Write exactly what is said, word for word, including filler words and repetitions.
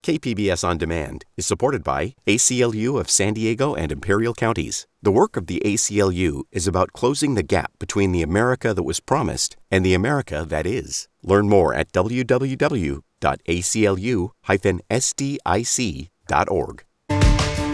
K P B S On Demand is supported by A C L U of San Diego and Imperial Counties. The work of the A C L U is about closing the gap between the America that was promised and the America that is. Learn more at w w w dot a c l u dash s d i c dot org.